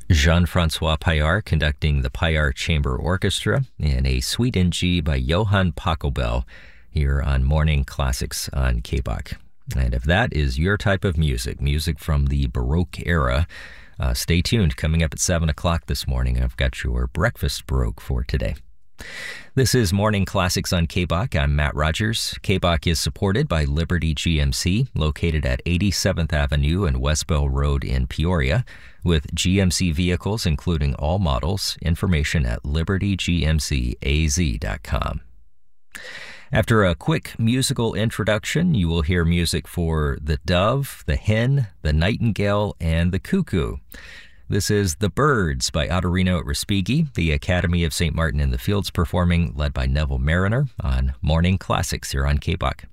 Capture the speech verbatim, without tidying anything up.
Jean-Francois Paillard conducting the Paillard Chamber Orchestra, and a Suite in G by Johann Pachelbel here on Morning Classics on K B O C. And if that is your type of music, music from the Baroque era, uh, stay tuned. Coming up at seven o'clock this morning, I've got your breakfast Baroque for today. This is Morning Classics on K B O C. I'm Matt Rogers. K B O C is supported by Liberty G M C, located at eighty-seventh Avenue and Westbell Road in Peoria, with G M C vehicles including all models. Information at liberty g m c a z dot com. After a quick musical introduction, you will hear music for the dove, the hen, the nightingale, and the cuckoo. This is The Birds by Ottorino at Respighi, the Academy of Saint Martin in the Fields performing, led by Neville Mariner, on Morning Classics here on K B O C.